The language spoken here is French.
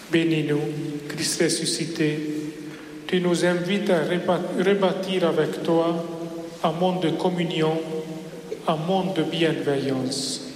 Bénis-nous, Christ ressuscité, tu nous invites à rebâtir avec toi un monde de communion, un monde de bienveillance.